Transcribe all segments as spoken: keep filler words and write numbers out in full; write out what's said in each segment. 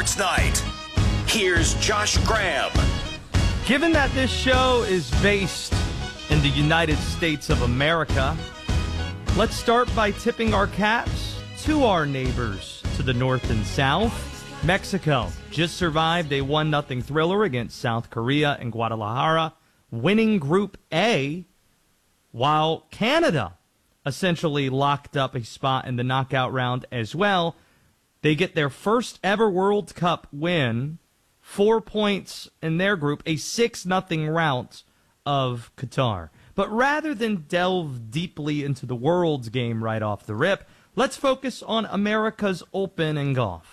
Sports Night. Here's Josh Graham. Given that this show is based in the United States of America, let's start by tipping our caps to our neighbors to the north and south. Mexico just survived a one nothing thriller against South Korea in Guadalajara, winning Group A, while Canada essentially locked up a spot in the knockout round as well. They get their first ever World Cup win, four points in their group, a six nothing rout of Qatar. But rather than delve deeply into the world's game right off the rip, let's focus on America's Open in golf.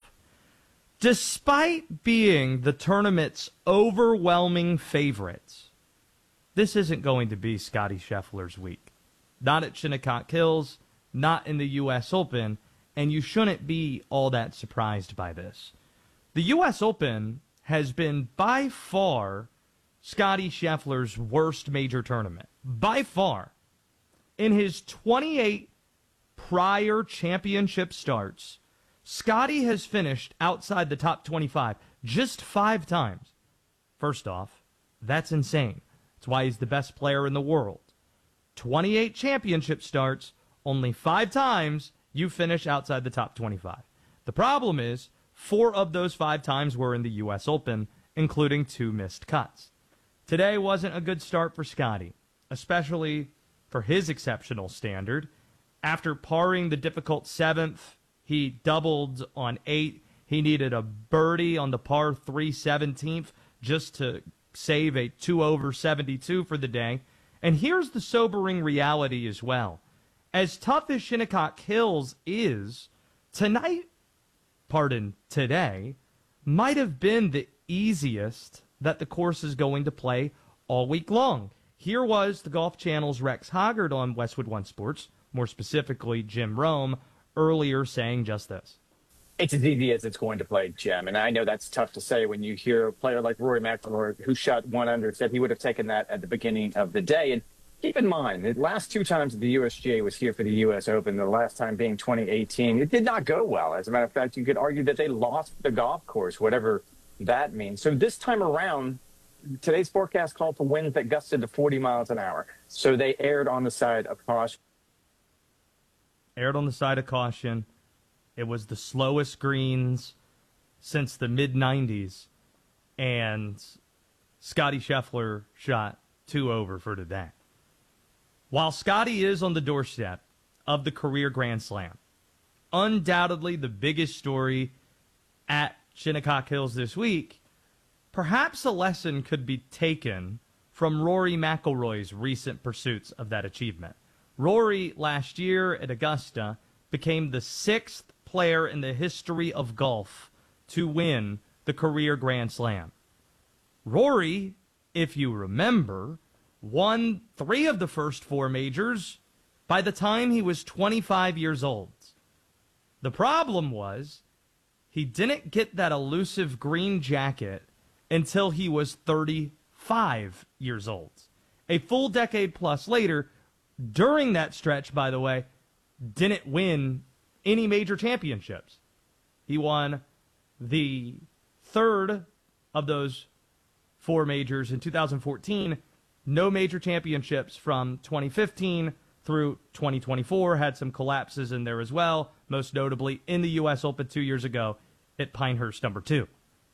Despite being the tournament's overwhelming favorites, this isn't going to be Scottie Scheffler's week. Not at Shinnecock Hills, not in the U S Open, and you shouldn't be all that surprised by this. The U S Open has been by far Scottie Scheffler's worst major tournament. By far. In his twenty-eight prior championship starts, Scottie has finished outside the top twenty-five just five times. First off, that's insane. That's why he's the best player in the world. twenty-eight championship starts, only five times you finish outside the top twenty-five. The problem is, four of those five times were in the U S Open, including two missed cuts. Today wasn't a good start for Scottie, especially for his exceptional standard. After parring the difficult seventh, he doubled on eight. He needed a birdie on the par three seventeenth just to save a two over seventy-two for the day. And here's the sobering reality as well. As tough as Shinnecock Hills is, tonight, pardon, today, might have been the easiest that the course is going to play all week long. Here was the Golf Channel's Rex Hoggard on Westwood One Sports, more specifically Jim Rome, earlier saying just this. It's as easy as it's going to play, Jim. And I know that's tough to say when you hear a player like Rory McIlroy, who shot one under, said he would have taken that at the beginning of the day. And keep in mind, the last two times the U S G A was here for the U S Open, the last time being twenty eighteen, it did not go well. As a matter of fact, you could argue that they lost the golf course, whatever that means. So this time around, today's forecast called for winds that gusted to forty miles an hour. So they erred on the side of caution. Erred on the side of caution. It was the slowest greens since the mid nineties, and Scottie Scheffler shot two over for today. While Scottie is on the doorstep of the career Grand Slam, undoubtedly the biggest story at Shinnecock Hills this week, perhaps a lesson could be taken from Rory McIlroy's recent pursuits of that achievement. Rory, last year at Augusta, became the sixth player in the history of golf to win the career Grand Slam. Rory, if you remember, won three of the first four majors by the time he was twenty-five years old. The problem was he didn't get that elusive green jacket until he was thirty-five years old. A full decade plus later, during that stretch, by the way, didn't win any major championships. He won the third of those four majors in two thousand fourteen. No major championships from twenty fifteen through twenty twenty-four. Had some collapses in there as well, most notably in the U S Open two years ago at Pinehurst number two.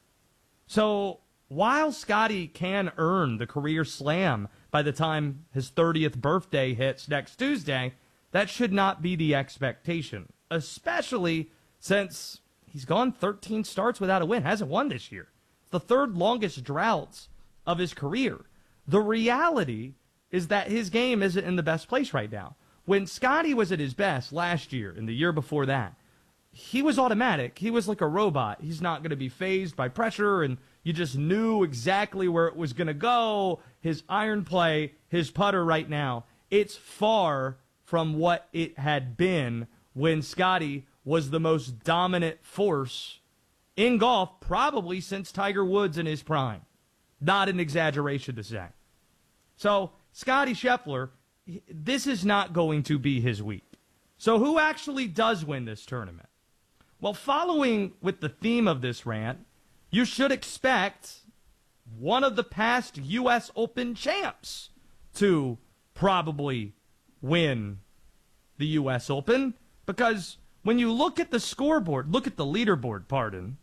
So while Scottie can earn the career slam by the time his thirtieth birthday hits next Tuesday, that should not be the expectation, especially since he's gone thirteen starts without a win, hasn't won this year. The third longest droughts of his career. The reality is that his game isn't in the best place right now. When Scottie was at his best last year and the year before that, he was automatic. He was like a robot. He's not going to be fazed by pressure, and you just knew exactly where it was going to go. His iron play, his putter right now, it's far from what it had been when Scottie was the most dominant force in golf probably since Tiger Woods in his prime. Not an exaggeration to say. So, Scottie Scheffler, this is not going to be his week. So who actually does win this tournament? Well, following with the theme of this rant, you should expect one of the past U S Open champs to probably win the U S Open, because when you look at the scoreboard, look at the leaderboard, pardon,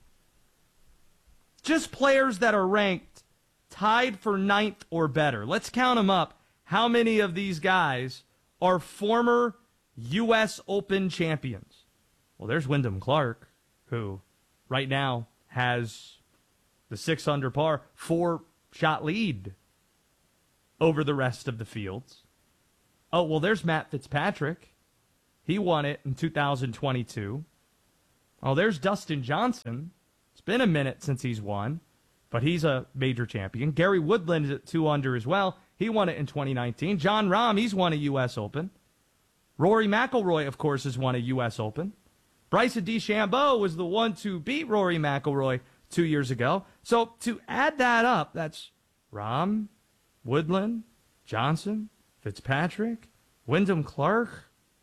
just players that are ranked tied for ninth or better. Let's count them up. How many of these guys are former U S Open champions? Well, there's Wyndham Clark, who right now has the six under par, four shot lead over the rest of the fields. Oh, well, there's Matt Fitzpatrick. He won it in two thousand twenty-two. Oh, there's Dustin Johnson. It's been a minute since he's won, but he's a major champion. Gary Woodland is at two under as well. He won it in twenty nineteen. John Rahm, he's won a U S Open. Rory McIlroy, of course, has won a U S Open. Bryson DeChambeau was the one to beat Rory McIlroy two years ago. So to add that up, that's Rahm, Woodland, Johnson, Fitzpatrick, Wyndham Clark.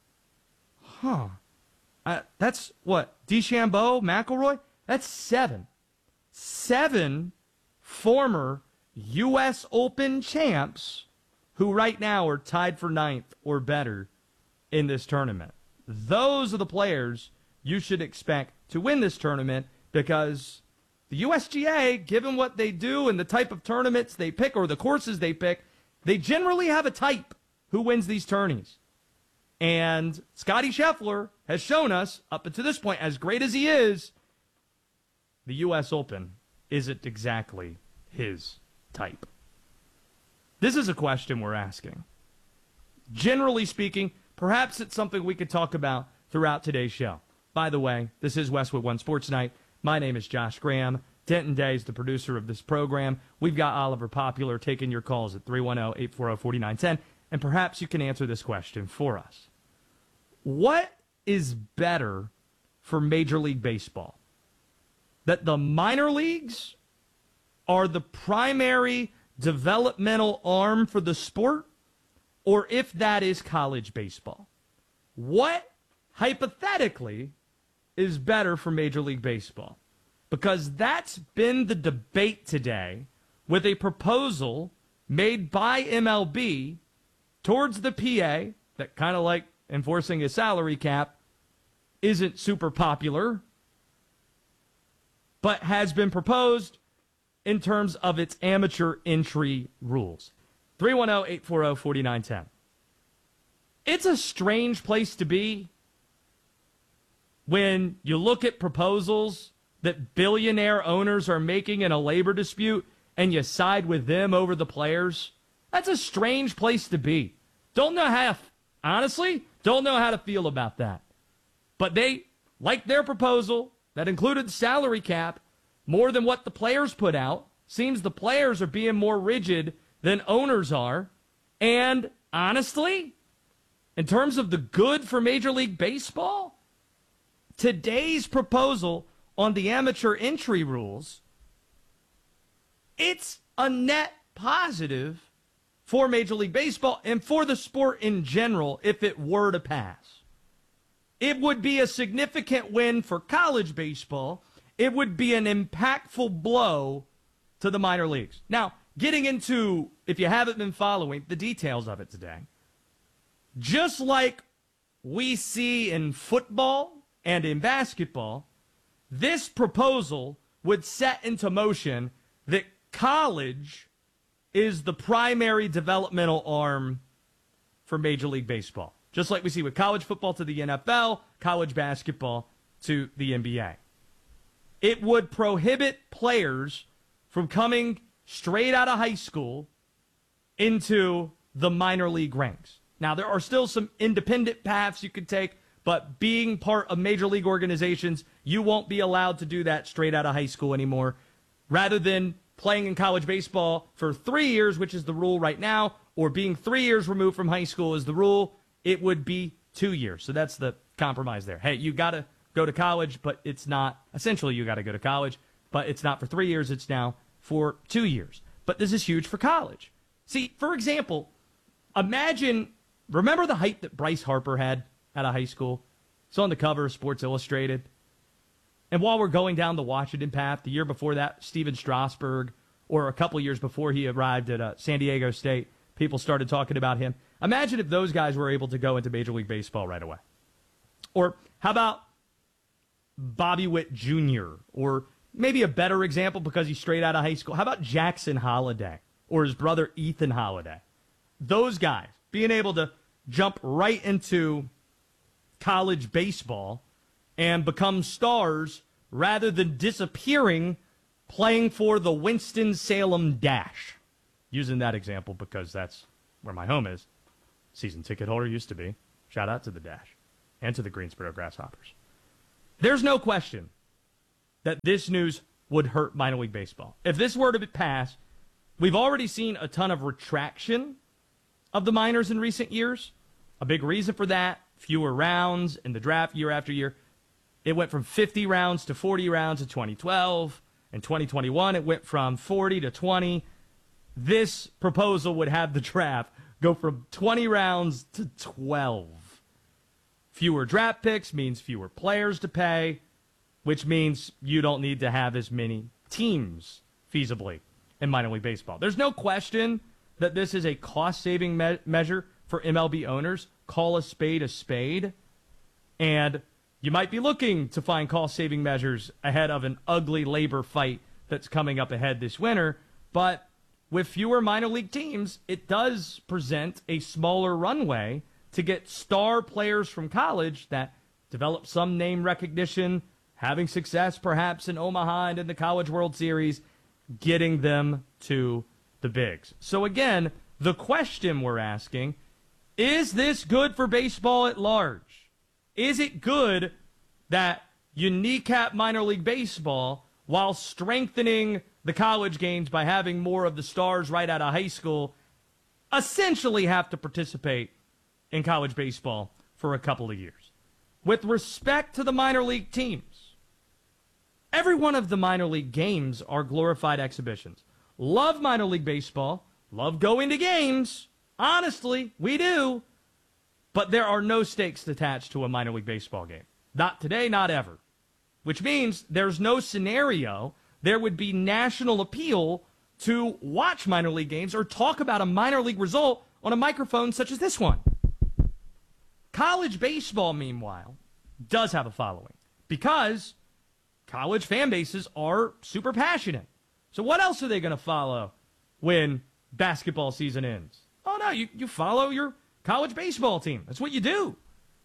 Huh. Uh, that's what? DeChambeau, McIlroy? That's seven. Seven former U S Open champs who right now are tied for ninth or better in this tournament. Those are the players you should expect to win this tournament, because the U S G A, given what they do and the type of tournaments they pick or the courses they pick, they generally have a type who wins these tourneys. And Scottie Scheffler has shown us, up until this point, as great as he is, the U S Open isn't exactly his type. This is a question we're asking. Generally speaking, perhaps it's something we could talk about throughout today's show. By the way, this is Westwood One Sports Night. My name is Josh Graham. Denton Day is the producer of this program. We've got Oliver Popular taking your calls at three one zero, eight four zero, four nine one zero, and perhaps you can answer this question for us. What is better for Major League Baseball? That the minor leagues are the primary developmental arm for the sport, or if that is college baseball? What, hypothetically, is better for Major League Baseball? Because that's been the debate today with a proposal made by M L B towards the P A that, kind of like enforcing a salary cap, isn't super popular, but has been proposed in terms of its amateur entry rules. three one zero, eight four zero, four nine one zero. It's a strange place to be when you look at proposals that billionaire owners are making in a labor dispute and you side with them over the players. That's a strange place to be. Don't know how, honestly, don't know how to feel about that. But they like their proposal that included the salary cap more than what the players put out. Seems the players are being more rigid than owners are. And honestly, in terms of the good for Major League Baseball, today's proposal on the amateur entry rules, it's a net positive for Major League Baseball and for the sport in general if it were to pass. It would be a significant win for college baseball. It would be an impactful blow to the minor leagues. Now, getting into, if you haven't been following, the details of it today, just like we see in football and in basketball, this proposal would set into motion that college is the primary developmental arm for Major League Baseball. Just like we see with college football to the N F L, college basketball to the N B A. It would prohibit players from coming straight out of high school into the minor league ranks. Now, there are still some independent paths you could take, but being part of major league organizations, you won't be allowed to do that straight out of high school anymore. Rather than playing in college baseball for three years, which is the rule right now, or being three years removed from high school is the rule, it would be two years. So that's the compromise there. Hey, you got to go to college, but it's not, essentially you got to go to college, but it's not for three years, it's now for two years. But this is huge for college. See, for example, imagine, remember the hype that Bryce Harper had out of high school? It's on the cover of Sports Illustrated. And while we're going down the Washington path, the year before that, Steven Strasburg, or a couple years before he arrived at uh, San Diego State, people started talking about him. Imagine if those guys were able to go into Major League Baseball right away. Or how about Bobby Witt Junior? Or maybe a better example because he's straight out of high school. How about Jackson Holliday or his brother Ethan Holliday? Those guys being able to jump right into college baseball and become stars rather than disappearing playing for the Winston-Salem Dash. Using that example because that's where my home is. Season ticket holder used to be. Shout out to the Dash and to the Greensboro Grasshoppers. There's no question that this news would hurt minor league baseball. If this were to pass, we've already seen a ton of retraction of the minors in recent years. A big reason for that, fewer rounds in the draft year after year. It went from fifty rounds to forty rounds in twenty twelve. In twenty twenty-one, it went from forty to twenty. This proposal would have the draft go from twenty rounds to twelve. Fewer draft picks means fewer players to pay, which means you don't need to have as many teams feasibly in minor league baseball. There's no question that this is a cost-saving me- measure for M L B owners. Call a spade a spade. And you might be looking to find cost-saving measures ahead of an ugly labor fight that's coming up ahead this winter. But with fewer minor league teams, it does present a smaller runway to get star players from college that develop some name recognition, having success perhaps in Omaha and in the College World Series, getting them to the bigs. So again, the question we're asking, is this good for baseball at large? Is it good that you kneecap minor league baseball while strengthening the college games by having more of the stars right out of high school essentially have to participate in college baseball for a couple of years? With respect to the minor league teams, every one of the minor league games are glorified exhibitions. Love minor league baseball, love going to games. Honestly, we do. But there are no stakes attached to a minor league baseball game. Not today, not ever. Which means there's no scenario there would be national appeal to watch minor league games or talk about a minor league result on a microphone such as this one. College baseball, meanwhile, does have a following because college fan bases are super passionate. So what else are they going to follow when basketball season ends? Oh, no, you, you follow your college baseball team. That's what you do.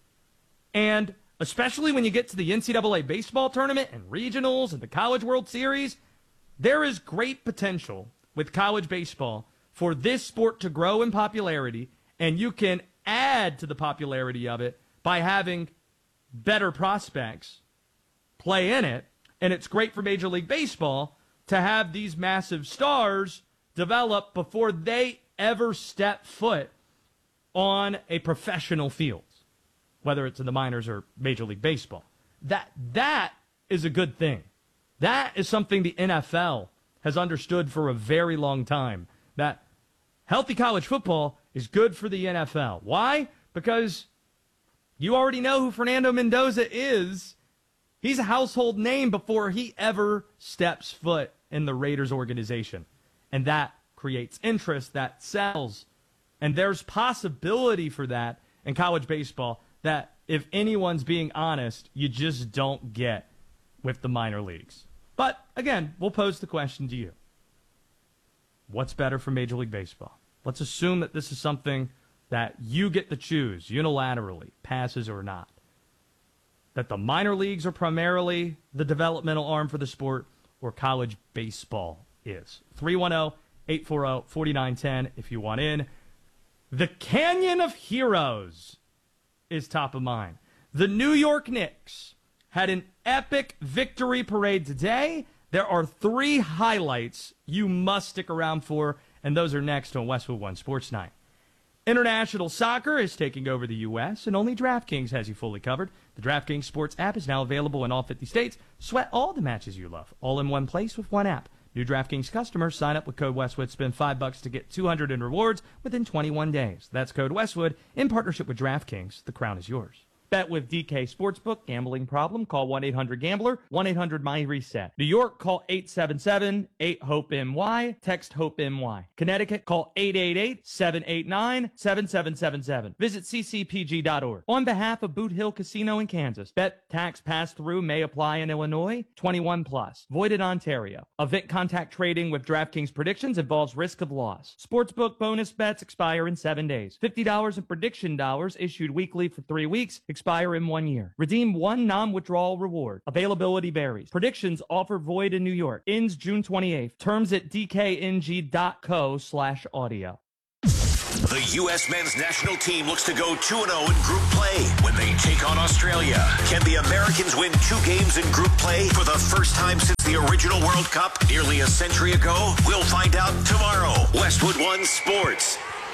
And especially when you get to the N C double A baseball tournament and regionals and the College World Series, there is great potential with college baseball for this sport to grow in popularity, and you can add to the popularity of it by having better prospects play in it. And it's great for Major League Baseball to have these massive stars develop before they ever step foot on a professional field, whether it's in the minors or Major League Baseball. That that is a good thing. That is something the N F L has understood for a very long time, that healthy college football is good for the N F L. Why? Because you already know who Fernando Mendoza is. He's a household name before he ever steps foot in the Raiders organization. And that creates interest, that sells. And there's possibility for that in college baseball that, if anyone's being honest, you just don't get with the minor leagues. But, again, we'll pose the question to you. What's better for Major League Baseball? Let's assume that this is something that you get to choose unilaterally, passes or not. That the minor leagues are primarily the developmental arm for the sport, or college baseball is. three one zero, eight four zero, four nine one zero if you want in. The Canyon of Heroes is top of mind. The New York Knicks had an epic victory parade today. There are three highlights you must stick around for, and those are next on Westwood One Sports Night. International soccer is taking over the U S, and only DraftKings has you fully covered. The DraftKings Sports app is now available in all fifty states. Sweat all the matches you love, all in one place with one app. New DraftKings customers sign up with code Westwood, spend five bucks to get two hundred in rewards within twenty-one days. That's code Westwood in partnership with DraftKings. The crown is yours. Bet with D K Sportsbook. Gambling problem? Call one eight hundred gambler, one eight hundred my reset. New York, call eight seven seven eight hope M Y. Text HOPE-M-Y. Connecticut, call eight eight eight seven eight nine seven seven seven seven. Visit c c p g dot org. On behalf of Boot Hill Casino in Kansas, bet tax pass-through may apply in Illinois. twenty-one plus. Void in Ontario. Event contact trading with DraftKings predictions involves risk of loss. Sportsbook bonus bets expire in seven days. fifty dollars in prediction dollars issued weekly for three weeks. Expire in one year. Redeem one non-withdrawal reward. Availability varies. Predictions offer void in New York. Ends June twenty-eighth. Terms at d k n g dot co slash audio. The U S men's national team looks to go two and oh in group play when they take on Australia. Can the Americans win two games in group play for the first time since the original World Cup nearly a century ago? We'll find out tomorrow. Westwood One Sports.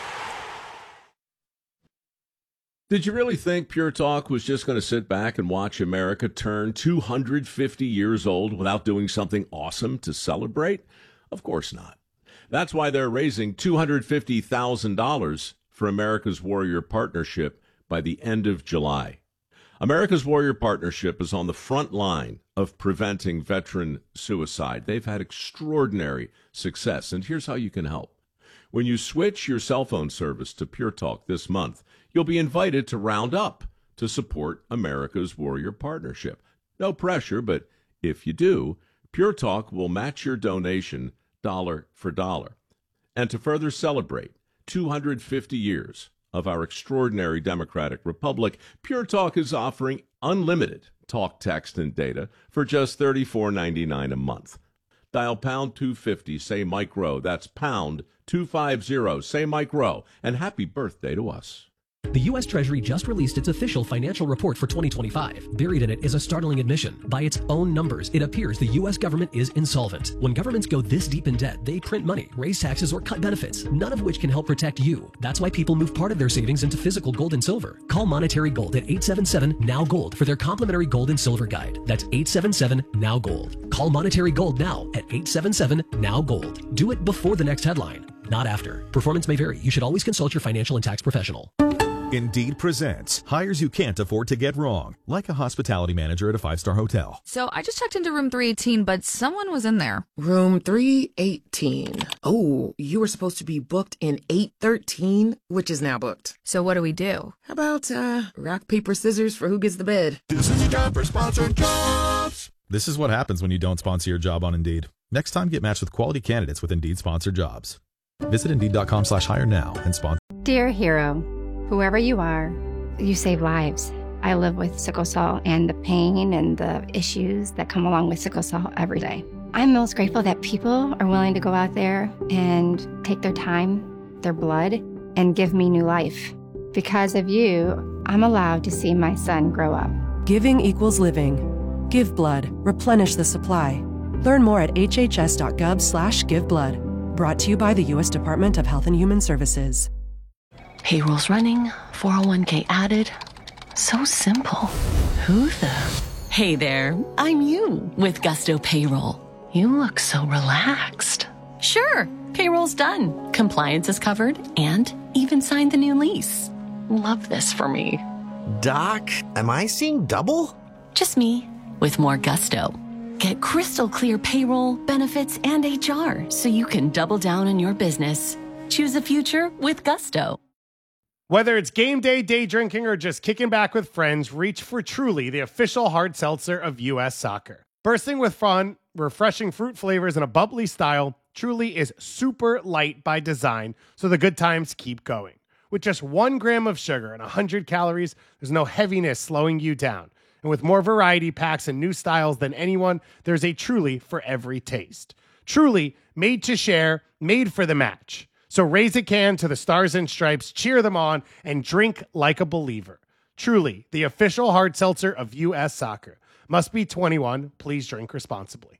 Did you really think Pure Talk was just going to sit back and watch America turn two hundred fifty years old without doing something awesome to celebrate? Of course not. That's why they're raising two hundred fifty thousand dollars for America's Warrior Partnership by the end of July. America's Warrior Partnership is on the front line of preventing veteran suicide. They've had extraordinary success, and here's how you can help. When you switch your cell phone service to Pure Talk this month, you'll be invited to round up to support America's Warrior Partnership. No pressure, but if you do, Pure Talk will match your donation dollar for dollar. And to further celebrate two hundred fifty years of our extraordinary democratic republic, Pure Talk is offering unlimited talk, text, and data for just thirty-four ninety-nine a month. Dial pound two fifty, say Mike Rowe. That's pound two fifty, say Mike Rowe. And happy birthday to us. The U S Treasury just released its official financial report for twenty twenty-five. Buried in it is a startling admission. By its own numbers, it appears the U S government is insolvent. When governments go this deep in debt, they print money, raise taxes, or cut benefits, none of which can help protect you. That's why people move part of their savings into physical gold and silver. Call Monetary Gold at eight seven seven N O W Gold for their complimentary gold and silver guide. That's eight seven seven N O W Gold. Call Monetary Gold now at eight seven seven N O W Gold. Do it before the next headline, not after. Performance may vary. You should always consult your financial and tax professional. Indeed presents hires you can't afford to get wrong, like a hospitality manager at a five-star hotel. So I just checked into room three eighteen, but someone was in there. Room three eighteen. Oh, you were supposed to be booked in eight thirteen, which is now booked. So what do we do? How about uh, rock, paper, scissors for who gets the bed? This is a job for sponsored jobs. This is what happens when you don't sponsor your job on Indeed. Next time, get matched with quality candidates with Indeed sponsored jobs. Visit Indeed.com slash hire now and sponsor. Dear hero, whoever you are, you save lives. I live with sickle cell and the pain and the issues that come along with sickle cell every day. I'm most grateful that people are willing to go out there and take their time, their blood, and give me new life. Because of you, I'm allowed to see my son grow up. Giving equals living. Give blood. Replenish the supply. Learn more at hhs.gov slash give blood. Brought to you by the U S Department of Health and Human Services. Payroll's running, four oh one k added. So simple. Who the? Hey there, I'm you with Gusto Payroll. You look so relaxed. Sure, payroll's done. Compliance is covered and even signed the new lease. Love this for me. Doc, am I seeing double? Just me with more gusto. Get crystal clear payroll, benefits, and H R so you can double down on your business. Choose a future with Gusto. Whether it's game day, day drinking, or just kicking back with friends, reach for Truly, the official hard seltzer of U S Soccer. Bursting with fun, refreshing fruit flavors, and a bubbly style, Truly is super light by design, so the good times keep going. With just one gram of sugar and one hundred calories, there's no heaviness slowing you down. And with more variety packs and new styles than anyone, there's a Truly for every taste. Truly, made to share, made for the match. So raise a can to the Stars and Stripes, cheer them on, and drink like a believer. Truly, the official hard seltzer of U S Soccer. Must be twenty-one. Please drink responsibly.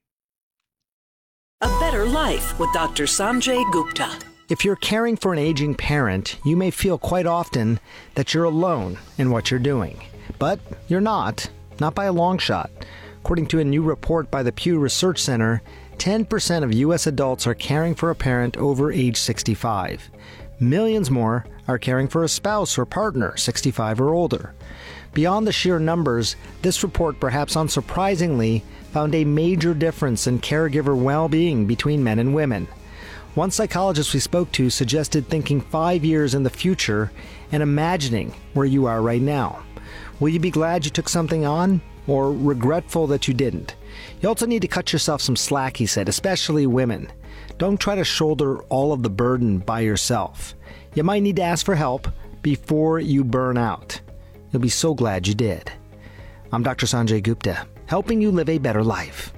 A better life with Doctor Sanjay Gupta. If you're caring for an aging parent, you may feel quite often that you're alone in what you're doing. But you're not, not by a long shot. According to a new report by the Pew Research Center, ten percent of U S adults are caring for a parent over age sixty-five. Millions more are caring for a spouse or partner sixty-five or older. Beyond the sheer numbers, this report, perhaps unsurprisingly, found a major difference in caregiver well-being between men and women. One psychologist we spoke to suggested thinking five years in the future and imagining where you are right now. Will you be glad you took something on, or regretful that you didn't? You also need to cut yourself some slack, he said, especially women. Don't try to shoulder all of the burden by yourself. You might need to ask for help before you burn out. You'll be so glad you did. I'm Doctor Sanjay Gupta, helping you live a better life.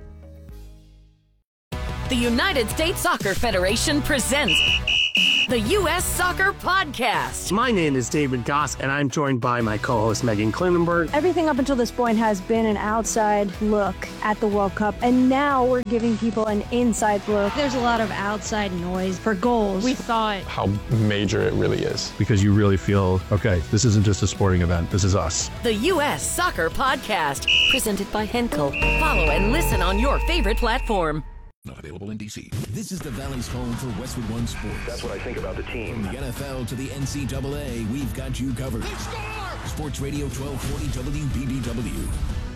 The United States Soccer Federation presents the U S Soccer Podcast. My name is David Goss, and I'm joined by my co-host Megan Klinenberg. Everything up until this point has been an outside look at the World Cup, and now we're giving people an inside look. There's a lot of outside noise for goals. We thought how major it really is. Because you really feel, okay, this isn't just a sporting event, this is us. The U S Soccer Podcast, presented by Henkel. Follow and listen on your favorite platform. Not available in D C. This is the Valley's home for Westwood One Sports. That's what I think about the team. From the N F L to the N C double A, we've got you covered. Sports Radio twelve forty W B B W.